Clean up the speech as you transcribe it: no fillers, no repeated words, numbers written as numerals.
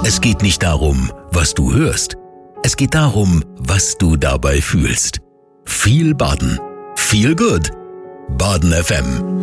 Es geht nicht darum, was du hörst. Es geht darum, was du dabei fühlst. Viel Baden. Feel good. Baden FM.